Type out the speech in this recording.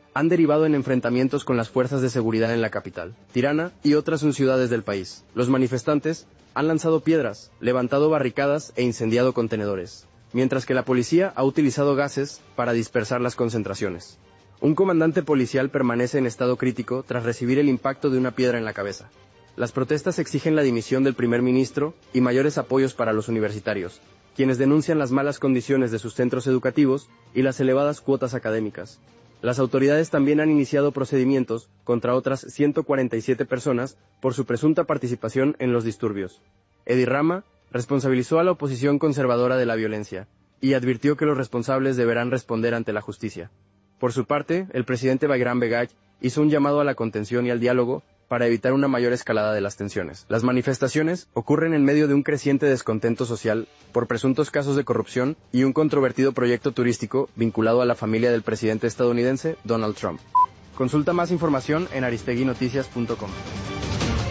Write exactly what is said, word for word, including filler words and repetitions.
han derivado en enfrentamientos con las fuerzas de seguridad en la capital, Tirana y otras ciudades del país. Los manifestantes han lanzado piedras, levantado barricadas e incendiado contenedores, mientras que la policía ha utilizado gases para dispersar las concentraciones. Un comandante policial permanece en estado crítico tras recibir el impacto de una piedra en la cabeza. Las protestas exigen la dimisión del primer ministro y mayores apoyos para los universitarios, quienes denuncian las malas condiciones de sus centros educativos y las elevadas cuotas académicas. Las autoridades también han iniciado procedimientos contra otras ciento cuarenta y siete personas por su presunta participación en los disturbios. Edi Rama responsabilizó a la oposición conservadora de la violencia y advirtió que los responsables deberán responder ante la justicia. Por su parte, el presidente Bayram Begay hizo un llamado a la contención y al diálogo para evitar una mayor escalada de las tensiones. Las manifestaciones ocurren en medio de un creciente descontento social por presuntos casos de corrupción y un controvertido proyecto turístico vinculado a la familia del presidente estadounidense Donald Trump. Consulta más información en aristegui noticias punto com.